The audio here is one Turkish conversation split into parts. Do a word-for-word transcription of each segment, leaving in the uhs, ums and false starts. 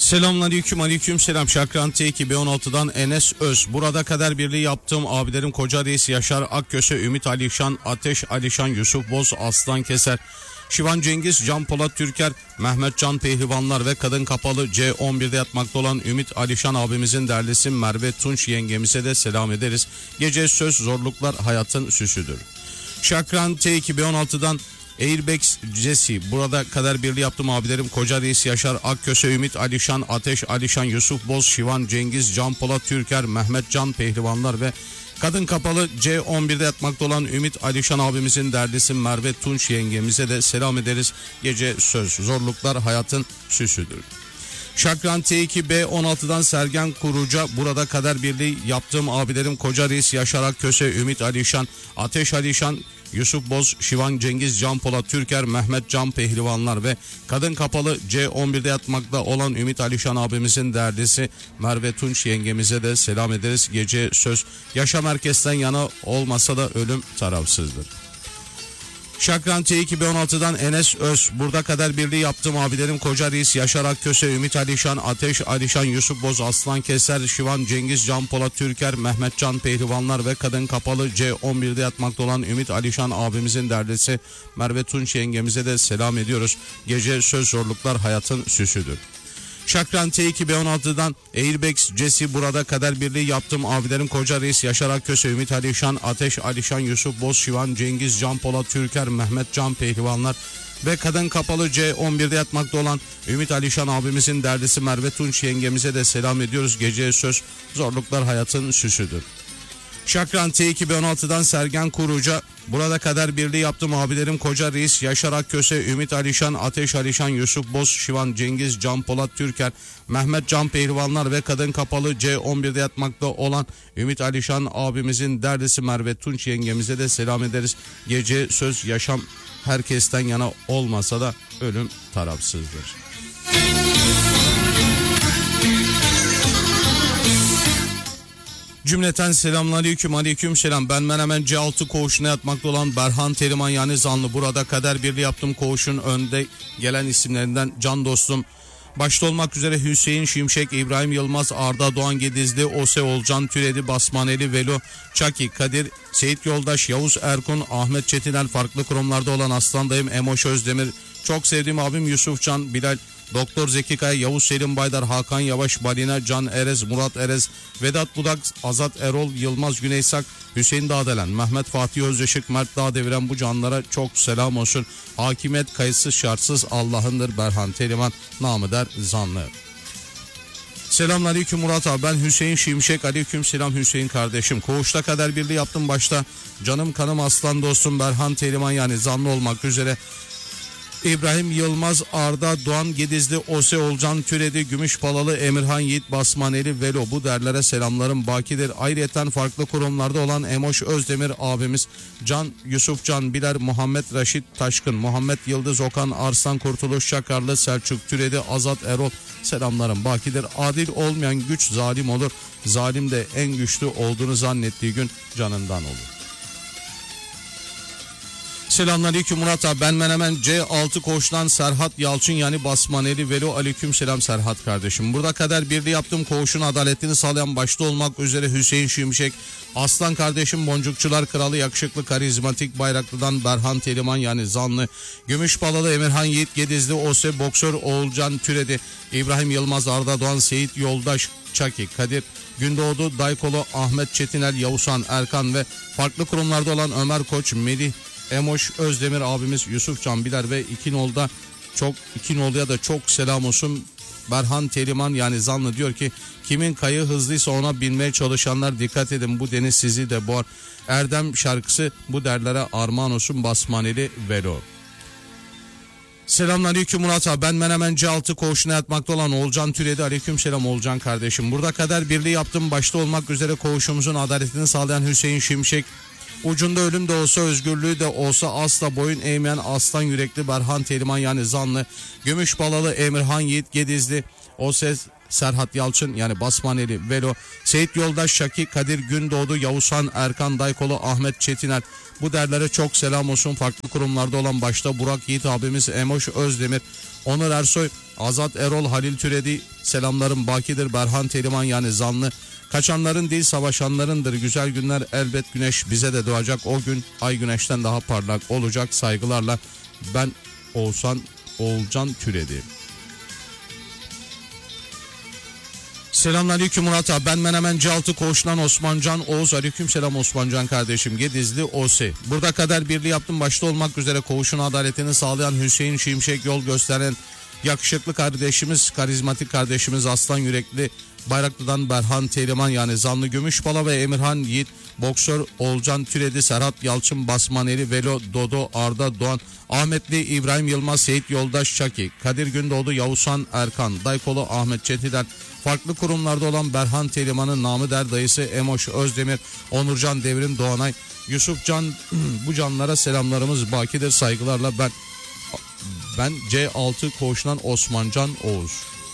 Selamünaleyküm, aleyküm selam. Şakran T iki B on altıdan Enes Öz. Burada kader birliği yaptığım abilerim Koca Reis, Yaşar Akköse, Ümit Alişan, Ateş Alişan, Yusuf Boz, Aslan Keser, Şivan Cengiz, Can Polat Türker, Mehmet Can Pehlivanlar ve Kadın Kapalı C on birde yatmakta olan Ümit Alişan abimizin derlisi Merve Tunç yengemize de selam ederiz. Gece söz, zorluklar hayatın süsüdür. Şakran T iki B on altıdan Airbags Jesse. Burada kader birliği yaptım abilerim Koca Reis, Yaşar Akköse, Ümit Alişan, Ateş Alişan, Yusuf Boz, Şivan Cengiz, Can Polat Türker, Mehmet Can Pehlivanlar ve Kadın Kapalı C on birde yatmakta olan Ümit Alişan abimizin derlisi Merve Tunç yengemize de selam ederiz. Gece söz, zorluklar hayatın süsüdür. Şakran T iki B on altıdan Sergen Kuruca. Burada kader birliği yaptığım abilerim Koca Reis, Yaşar Akköse, Ümit Alişan, Ateş Alişan, Yusuf Boz, Şivan Cengiz, Can Polat Türker, Mehmet Can Pehlivanlar ve Kadın Kapalı C on birde yatmakta olan Ümit Alişan abimizin derdisi Merve Tunç yengemize de selam ederiz. Gece söz, yaşam herkesten yana olmasa da ölüm tarafsızdır. Şakran T iki B on altıdan Enes Öz. Burada kader birliği yaptığım abilerim Koca Reis, Yaşar Akköse, Ümit Alişan, Ateş Alişan, Yusuf Boz, Aslan Keser, Şivan Cengiz, Can Polat Türker, Mehmet Can Pehlivanlar ve Kadın Kapalı C on birde yatmakta olan Ümit Alişan abimizin derlisi Merve Tunç yengemize de selam ediyoruz. Gece söz, zorluklar hayatın süsüdür. Şakran T iki B on altıdan Airbags Jesse. Burada kader birliği yaptığım abilerim Koca Reis, Yaşar Akköse, Ümit Alişan, Ateş Alişan, Yusuf Boz, Şivan Cengiz, Can Polat Türker, Mehmet Can Pehlivanlar ve Kadın Kapalı C on birde yatmakta olan Ümit Alişan abimizin derdisi Merve Tunç yengemize de selam ediyoruz. Gece söz, zorluklar hayatın süsüdür. Şakran T iki B on altıdan Sergen Kuruca. Burada kader birliği yaptım abilerim Koca Reis, Yaşar Akköse, Ümit Alişan, Ateş Alişan, Yusuf Boz, Şivan Cengiz, Can Polat Türker, Mehmet Can Pehlivanlar ve Kadın Kapalı C on birde yatmakta olan Ümit Alişan abimizin derdisi Merve Tunç yengemize de selam ederiz. Gece söz, yaşam herkesten yana olmasa da ölüm tarafsızdır. Cümleten selamünaleyküm, aleyküm selam. Ben Menemen C altı koğuşuna yatmakta olan Berhan Teriman yani Zanlı. Burada kader birliği yaptım koğuşun önde gelen isimlerinden can dostum. Başta olmak üzere Hüseyin Şimşek, İbrahim Yılmaz, Arda Doğan Gedizli, Ose Olcan Türedi, Basmaneli, Velo, Çaki, Kadir, Seyit Yoldaş, Yavuz Erkun, Ahmet Çetiner, farklı kurumlarda olan Aslan Dayım, Emoş Özdemir, çok sevdiğim abim Yusuf Can, Bilal, Doktor Zeki Kaya, Yavuz Selim Baydar, Hakan Yavaş, Balina, Can Erez, Murat Erez, Vedat Budak, Azat Erol, Yılmaz Güneysak, Hüseyin Dağdelen, Mehmet Fatih Özdeşik, Mert Dağdeviren bu canlara çok selam olsun. Hakimiyet kayıtsız şartsız Allah'ındır. Berhan Teriman, namı der Zanlı. Selamünaleyküm Murat abi, ben Hüseyin Şimşek. Aleyküm selam Hüseyin kardeşim. Koğuşta kader birliği yaptım başta. Canım kanım aslan dostum Berhan Teriman yani Zanlı olmak üzere İbrahim Yılmaz, Arda Doğan Gedizli, Ose Olcan Türedi, Gümüşpalalı, Emirhan Yiğit, Basmaneli, Velo bu derlere selamlarım bakidir. Ayrıyeten farklı kurumlarda olan Emoş Özdemir abimiz, Can Yusuf Can Biler, Muhammed Reşit Taşkın, Muhammed Yıldız Okan, Arslan Kurtuluş Şakarlı, Selçuk Türedi, Azat Erol selamlarım bakidir. Adil olmayan güç zalim olur. Zalim de en güçlü olduğunu zannettiği gün canından olur. Selamünaleyküm Murat abi, ben Menemen C altı koğuştan Serhat Yalçın yani Basmaneli Velo. Aleyküm selam Serhat kardeşim. Burada kader birliği yaptım koğuşun adaletini sağlayan başta olmak üzere Hüseyin Şimşek, Aslan kardeşim Boncukçular Kralı, yakışıklı karizmatik Bayraklı'dan Berhan Teriman yani Zanlı, Gümüşpalalı, Emirhan Yiğit Gedizli, Ose Boksör Oğulcan Türedi, İbrahim Yılmaz, Arda Doğan, Seyit Yoldaş, Çaki, Kadir Gündoğdu, Daykolo, Ahmet Çetiner, Yavuzhan Erkan ve farklı kurumlarda olan Ömer Koç, Melih Emoş Özdemir abimiz, Yusuf Can Biler ve İkinol'da çok İkinol'ya da çok selam olsun. Berhan Teriman yani Zanlı diyor ki kimin kayığı hızlıysa ona binmeye çalışanlar dikkat edin, bu deniz sizi de boğar. Erdem şarkısı bu derlere armağan olsun. Basmaneli Velo. Selamünaleyküm Murat abi, ben Menemen C altı koğuşuna yatmakta olan Olcan Türedi. Aleyküm selam Olcan kardeşim. Burada kader birliği yaptım başta olmak üzere koğuşumuzun adaletini sağlayan Hüseyin Şimşek, ucunda ölüm de olsa özgürlüğü de olsa asla boyun eğmeyen aslan yürekli Berhan Teriman yani Zanlı, Gümüşbalalı, Emirhan Yiğit Gedizli, Ose Serhat Yalçın yani Basmaneli Velo, Seyit Yoldaş, Şaki, Kadir Gündoğdu, Yavuzhan Erkan, Daykolo, Ahmet Çetiner bu derlere çok selam olsun. Farklı kurumlarda olan başta Burak Yiğit abimiz, Emoş Özdemir, Onur Ersoy, Azat Erol Halil Türedi selamlarım bakidir. Berhan Teliman yani zanlı. Kaçanların değil savaşanlarındır. Güzel günler elbet güneş bize de doğacak. O gün ay güneşten daha parlak olacak. Saygılarla ben Oğuzhan Oğulcan Türedi. Selamünaleyküm Murat abi. Ben Menemen Caltı Koğuş'tan Osmancan Oğuz. Aleykümselam Osmancan kardeşim. Gedizli O S. Burada kader birliği yaptım. Başta olmak üzere koğuşun adaletini sağlayan Hüseyin Şimşek, yol gösteren yakışıklı kardeşimiz, karizmatik kardeşimiz, aslan yürekli Bayraklı'dan Berhan Teliman yani Zanlı Gümüşbala ve Emirhan Yiğit, boksör Olcan Türedi, Serhat Yalçın Basmaneli, Velo Dodo, Arda Doğan, Ahmetli İbrahim Yılmaz, Seyit Yoldaş Çaki, Kadir Gündoğdu, Yavuzhan Erkan, Daykolu Ahmet Çetiler, farklı kurumlarda olan Berhan Teliman'ın namı der dayısı Emoş Özdemir, Onurcan Devrim Doğanay, Yusuf Can, bu canlara selamlarımız bakidir. Saygılarla ben ben C altı Koğuş'tan Osmancan Oğuz.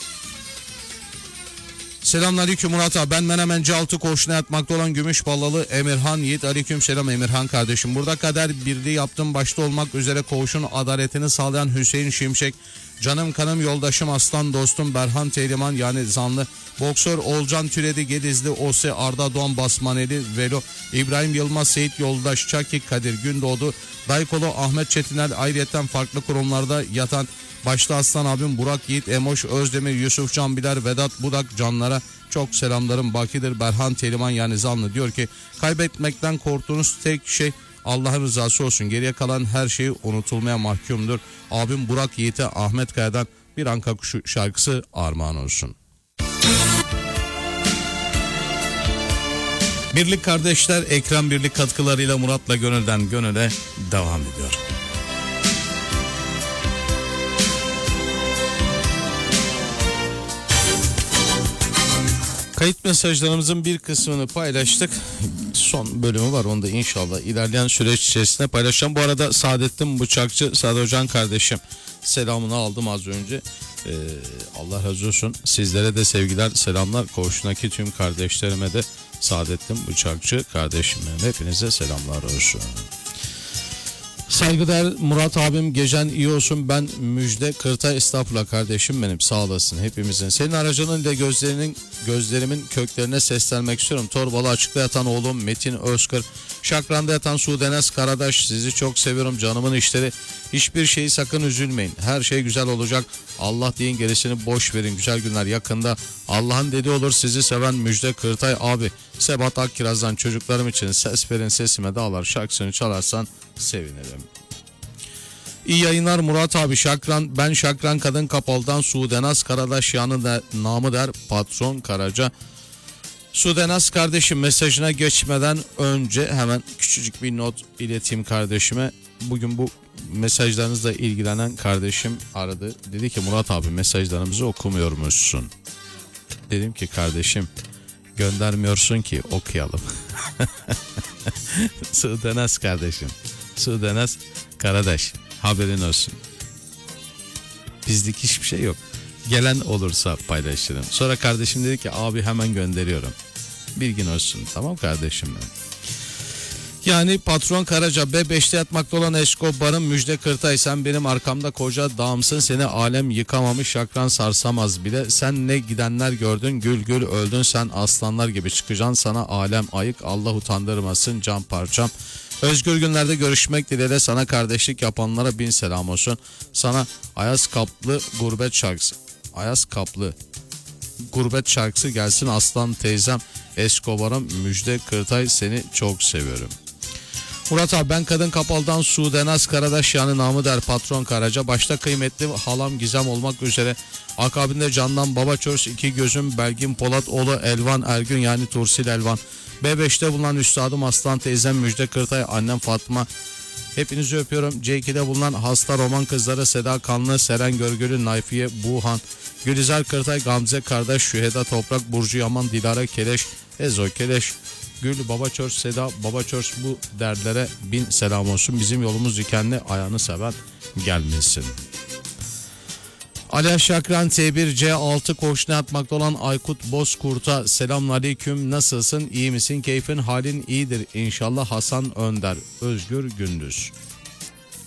Selamünaleyküm Murat abi. Ben Menemen C altı Koğuş'una yatmakta olan Gümüşballalı Emirhan Yiğit. Aleykümselam Emirhan kardeşim. Burada kader birliği yaptım. Başta olmak üzere koğuşun adaletini sağlayan Hüseyin Şimşek, canım kanım yoldaşım aslan dostum Berhan Teliman yani zanlı, boksör Olcan Türedi, Gedizli O S, Arda Doğan Basmaneli, Velo İbrahim Yılmaz, Seyit Yoldaş Çaki, Kadir Gündoğdu, Daykolu Ahmet Çetiner, ayrıyeten farklı kurumlarda yatan başta aslan abim Burak Yiğit, Emoş Özdemir, Yusuf Can Biler, Vedat Budak canlara çok selamlarım bakidir. Berhan Teliman yani zanlı diyor ki kaybetmekten korktuğunuz tek şey Allah'ın rızası olsun. Geriye kalan her şey unutulmaya mahkumdur. Abim Burak Yiğit'e Ahmet Kaya'dan bir Anka Kuşu şarkısı armağan olsun. Birlik kardeşler Ekrem Birlik katkılarıyla Murat'la gönülden gönüle devam ediyor. Kayıt mesajlarımızın bir kısmını paylaştık. Son bölümü var, onu da inşallah ilerleyen süreç içerisinde paylaşacağım. Bu arada Saadettin Bıçakçı Saad Hocan kardeşim selamını aldım az önce. Ee, Allah razı olsun. Sizlere de sevgiler, selamlar. Koğuştaki tüm kardeşlerime de Saadettin Bıçakçı kardeşime hepinize selamlar olsun. Saygıdeğer Murat abim, gecen iyi olsun. Ben Müjde Kırtay, estağfurullah kardeşim benim, sağ olasın hepimizin. Senin aracılığıyla gözlerinin gözlerimin köklerine seslenmek istiyorum. Torbalı açıkta yatan oğlum Metin Özkır, Şakran'da yatan Sudenes Karadaş, sizi çok seviyorum canımın işleri. Hiçbir şeyi sakın üzülmeyin. Her şey güzel olacak. Allah deyin, gerisini boş verin. Güzel günler yakında. Allah'ın dediği olur. Sizi seven Müjde Kırtay abi. Sebat Akkiraz'dan çocuklarım için ses verin sesime dağlar şarkısını çalarsan sevinirim. İyi yayınlar Murat abi. Şakran, ben Şakran Kadın Kapalı'dan Sudenaz Karadaş yanı da namı der Patron Karaca. Sudenaz kardeşim, mesajına geçmeden önce hemen küçücük bir not ileteyim kardeşime. Bugün bu mesajlarınızla ilgilenen kardeşim aradı. Dedi ki Murat abi mesajlarımızı okumuyormuşsun. Dedim ki kardeşim göndermiyorsun ki okuyalım. Sudenaz kardeşim. Sudenaz Karadaş, haberin olsun. Bizlik hiçbir şey yok. Gelen olursa paylaşırım. Sonra kardeşim dedi ki abi hemen gönderiyorum. Bilgin olsun. Tamam kardeşim benim. Yani Patron Karaca, B beşte yatmakta olan Eskobar'ın Müjde Kırtay, sen benim arkamda koca dağımsın, seni alem yıkamamış, şakran sarsamaz bile. Sen ne gidenler gördün, gül gül öldün, sen aslanlar gibi çıkacaksın, sana alem ayık, Allah utandırmasın can parçam. Özgür günlerde görüşmek dileğiyle, sana kardeşlik yapanlara bin selam olsun. Sana Ayaz Kaplı gurbet şarkısı. Ayaz Kaplı gurbet şarkısı gelsin aslan teyzem Escobar'ım Müjde Kırtay, seni çok seviyorum. Murat abi, ben Kadın Kapalı'dan Sudenaz Karadaş yani namı der Patron Karaca. Başta kıymetli halam Gizem olmak üzere akabinde Candan Babaçörs, iki gözüm Belgin Polatoğlu, Elvan Ergün yani Tursil Elvan. B beşte bulunan üstadım aslan teyzem Müjde Kırtay, annem Fatma. Hepinizi öpüyorum. C iki'de bulunan hasta roman kızları Seda Kanlı, Seren Görgülü, Nayfiye Buğhan, Gülizar Kırtay, Gamze Kardeş, Şüheda Toprak, Burcu Yaman, Dilara Keleş, Ezo Keleş, Gül Babaçörs, Seda Babaçörs, bu dertlere bin selam olsun. Bizim yolumuz dikenli, ayağını seven gelmesin. Ali Şakran T bir C altı Koğuş'una yatmakta olan Aykut Bozkurt'a selamünaleyküm, nasılsın, iyi misin, keyfin halin iyidir inşallah. Hasan Önder, Özgür Gündüz.